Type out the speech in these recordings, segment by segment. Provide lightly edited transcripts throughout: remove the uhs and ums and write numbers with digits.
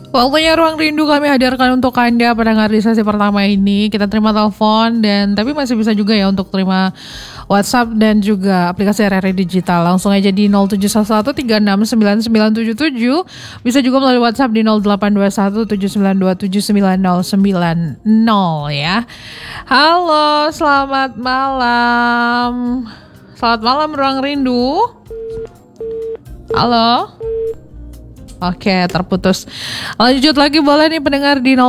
Waktunya Ruang Rindu kami hadirkan untuk Anda pendengar di sesi pertama ini. Kita terima telepon dan tapi masih bisa juga ya untuk terima WhatsApp dan juga aplikasi RRI Digital. Langsung aja di 0711369977. Bisa juga melalui WhatsApp di 082179279090 ya. Halo, selamat malam. Selamat malam Ruang Rindu. Halo. Oke, terputus. Lanjut lagi boleh nih pendengar di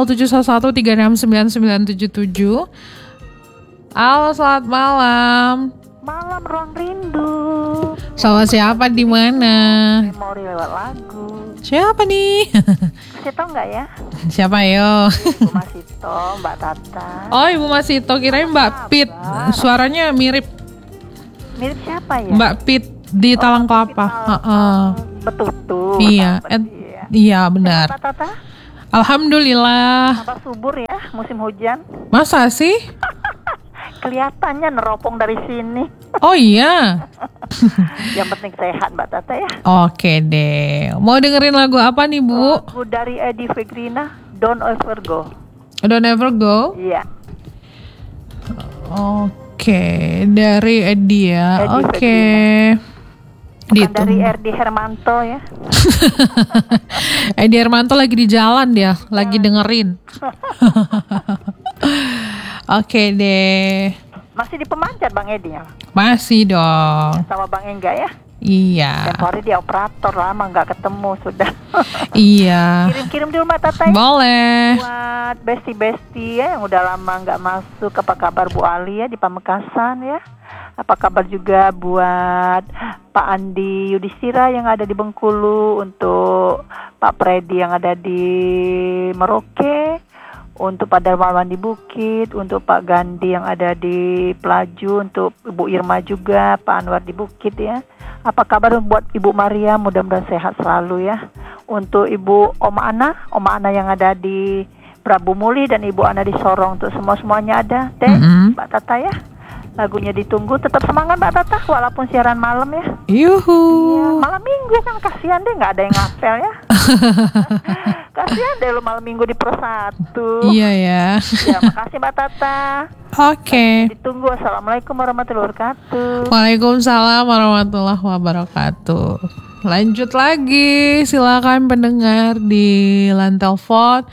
0711369977. Halo, selamat malam. Malam Ruang Rindu. Sama siapa di mana? Memori lewat lagu. Siapa nih? Masih tau nggak ya? Siapa yo? Ibu Masito, Mbak Tata. Oh, Ibu Masito, kirain Mbak Pit. Suaranya mirip Mirip siapa ya? Mbak Pit di Talang Kelapa. Betul. Iya, iya benar. Mbak Tata? Alhamdulillah. Apa subur ya musim hujan? Masa sih? Kelihatannya neropong dari sini. Oh iya. Yang penting sehat Mbak Tata ya. Oke deh. Mau dengerin lagu apa nih Bu? Lagu dari Eddie Fegrina, Don't Ever Go. Don't Ever Go? Iya. Oke, dari Eddie ya. Eddie Oke. Bukan dari Erdi Hermanto ya. Edi Hermanto lagi di jalan dia, lagi dengerin. Oke deh. Masih di Pemancat Bang Edi ya? Masih dong. Sama Bang Engga ya? Iya. Tempo hari dia operator, lama nggak ketemu sudah. Iya. Kirim-kirim dulu Mbak Tata ya. Boleh. Buat besti-besti ya yang udah lama nggak masuk. Apa kabar Bu Ali ya di Pamekasan ya? Apa kabar juga buat Pak Andi Yudhistira yang ada di Bengkulu, untuk Pak Freddy yang ada di Merauke, untuk Pak Darmawan di Bukit, untuk Pak Gandhi yang ada di Pelaju, untuk Ibu Irma juga, Pak Anwar di Bukit ya. Apa kabar buat Ibu Maria, mudah-mudahan sehat selalu ya. Untuk Ibu Oma Ana yang ada di Prabu Muli dan Ibu Ana di Sorong, untuk semuanya ada deh. Mbak Tata ya. Lagunya ditunggu, tetap semangat Mbak Tata walaupun siaran malam ya. Yuhu. Iya, malam minggu kan kasihan deh nggak ada yang ngapel ya. Kasihan deh lu malam minggu di Pro 1. Iya ya. Ya, makasih Mbak Tata. Oke. Ditunggu. Assalamualaikum warahmatullahi wabarakatuh. Waalaikumsalam warahmatullahi wabarakatuh. Lanjut lagi, silakan pendengar di line telepon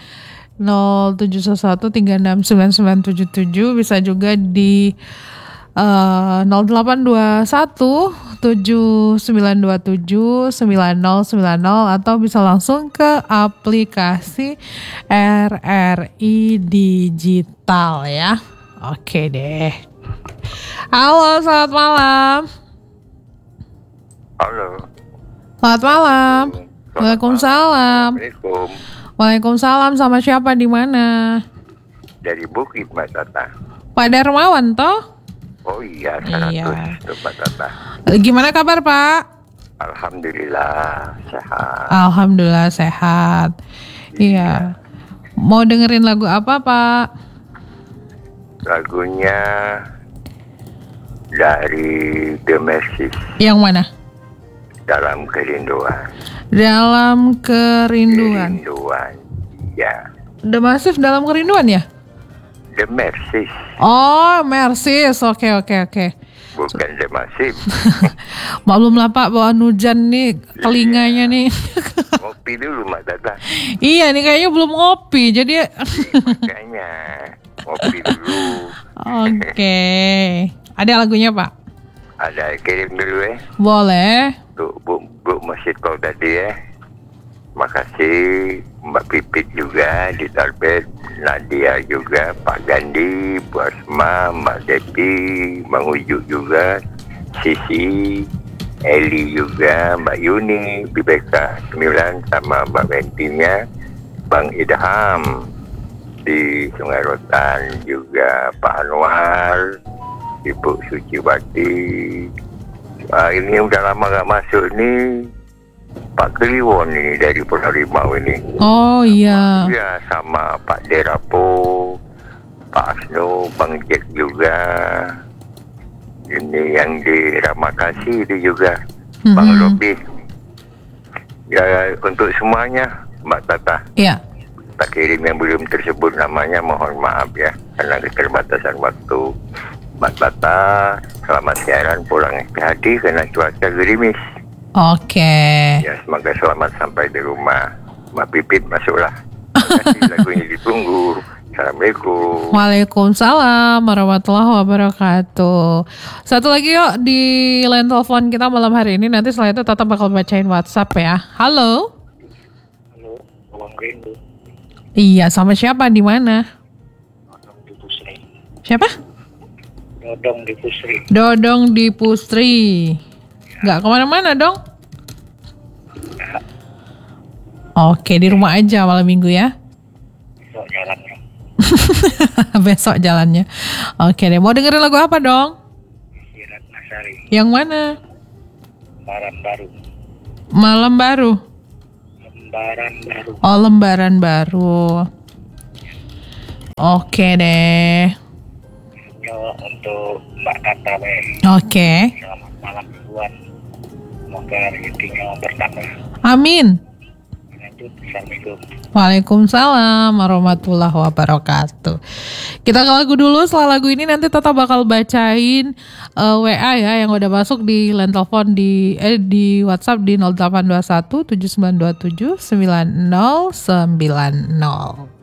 0711369977, bisa juga di 082179279090 atau bisa langsung ke aplikasi RRI Digital ya. Oke deh. Halo, selamat malam. Halo. Selamat malam. Waalaikumsalam. Waalaikumsalam, sama siapa di mana? Dari Bukit Mbak Tata. Pak Darmawan toh? Oh iya, 100 Iya. Mbak Tata. Gimana kabar Pak? Alhamdulillah sehat. Alhamdulillah sehat. Iya. Mau dengerin lagu apa Pak? Lagunya dari The Mercies, Yang mana? Dalam Kerinduan. Dalam Kerinduan. Ya. The Massive Dalam Kerinduan ya? The Mercies, Oh, Mercies. Oke. bukan The Massive. Maklum lah Pak, bawaan hujan nih telinganya nih. Ngopi dulu Mbak Tata. Iya nih kayaknya belum ngopi, jadi Makanya ngopi dulu. Oke. Ada lagunya Pak? Ada, kirim dulu ya. Boleh. Untuk Bu Masito tadi ya. Makasih Mbak Pipit juga di Tarbet, Nadia juga, Pak Gandhi, Bu Asma, Mbak Depi, Bang Ujuk juga, Sisi, Eli juga, Mbak Yuni, BBK 9 sama Mbak Ventinya, Bang Idham di Sungai Rotan juga, Pak Anwar, Ibu Suciwati. Ini udah lama gak masuk nih, Pak Kliwon ini dari Pulau ini. Oh iya. Ya, sama Pak Derapo, Pak Asno, Bang Jack juga. Ini yang di Ramakasi itu juga, Bang Robi. Ya, untuk semuanya, Mbak Tata. Iya. Tak kirim yang belum tersebut namanya, mohon maaf ya, karena keterbatasan waktu. Mbak Tata, selamat siaran, pulang hati-hati karena cuaca gerimis. Oke. Ya, semoga selamat sampai di rumah. Mbak Pipit masuklah. Terima kasih, lagunya ditunggu. Assalamualaikum. Waalaikumsalam warahmatullahi wabarakatuh. Satu lagi yuk di line telepon kita malam hari ini. Nanti setelah itu Tata bakal bacain WhatsApp ya. Halo. Halo, Bang Rindu. Iya, sama siapa? Di mana? Dodong di Pusri. Siapa? Dodong di Pusri. Dodong di Pustri. Nggak kemana-mana dong? Oke, di rumah aja malam minggu ya. Besok jalannya. Besok jalannya. Oke deh, mau dengerin lagu apa dong? Sirat Nasari. Yang mana? Lembaran baru. Malam baru. Lembaran baru. Oh, lembaran baru. Oke deh. Ini untuk Mbak Tata be. Oke. Selamat malam mingguan. Semoga rezekinya bertambah. Amin. Lanjut, Assalamualaikum. Waalaikumsalam warahmatullahi wabarakatuh. Kita ke lagu dulu. Setelah lagu ini nanti Tata bakal bacain WA ya yang udah masuk di line telepon di WhatsApp di 0821 7927 9090.